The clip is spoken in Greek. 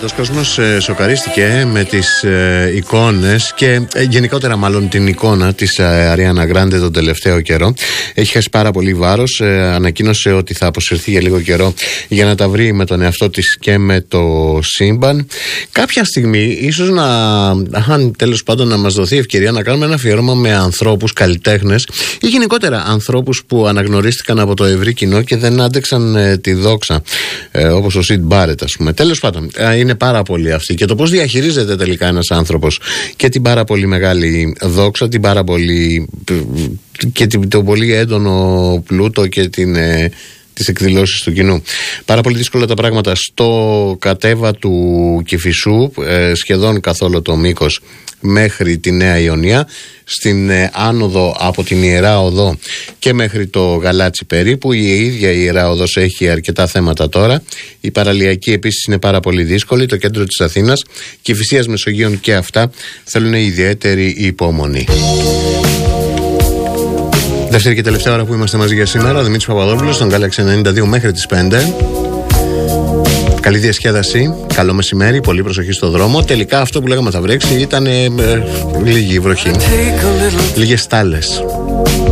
αρκετός κόσμος σοκαρίστηκε με τις εικόνες και γενικότερα μάλλον την εικόνα της Αριάνα Γκράντε τον τελευταίο καιρό. Έχει χάσει πάρα πολύ βάρος, ανακοίνωσε ότι θα αποσυρθεί για λίγο καιρό για να τα βρει με τον εαυτό της και με το σύμπαν. Κάποια στιγμή ίσως τέλος πάντων να μας δοθεί ευκαιρία να κάνουμε ένα αφιέρωμα με ανθρώπους, καλλιτέχνες ή γενικότερα ανθρώπους που αναγνωρίστηκαν από το ευρύ κοινό και δεν άντεξαν τη δόξα, όπως ο Σιντ Μπάρετ, ας πούμε. Τέλος πάντων, είναι πάρα πολύ αυτή. Και το πώς διαχειρίζεται τελικά ένας άνθρωπος και την πάρα πολύ μεγάλη δόξα, την πάρα πολύ και το πολύ έντονο πλούτο και τις εκδηλώσεις του κοινού. Πάρα πολύ δύσκολα τα πράγματα στο κατέβα του Κηφισού, σχεδόν καθόλου το μήκος μέχρι τη Νέα Ιωνία, στην άνοδο από την Ιερά Οδό και μέχρι το Γαλάτσι περίπου. Η ίδια η Ιερά Οδός έχει αρκετά θέματα τώρα. Η παραλιακή επίσης είναι πάρα πολύ δύσκολη. Το κέντρο της Αθήνας, Κηφισίας, Μεσογείων και αυτά θέλουν ιδιαίτερη υπομονή. Δεύτερη και τελευταία ώρα που είμαστε μαζί για σήμερα, ο Δημήτρης Παπαδόπουλος στον Galaxy 92 μέχρι τις 5. Καλή διασκέδαση, καλό μεσημέρι, πολύ προσοχή στο δρόμο. Τελικά αυτό που λέγαμε θα βρέξει ήταν λίγη βροχή, λίγες στάλες.